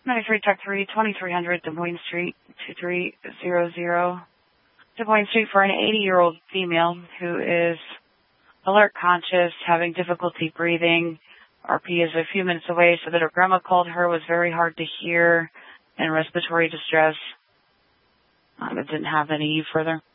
93 Tech 3, 2300 Des Moines Street, 2300. Des Moines Street for an 80-year-old female who is alert conscious, having difficulty breathing. RP is a few minutes away, so that her grandma called her, was very hard to hear, and respiratory distress. It didn't have any further.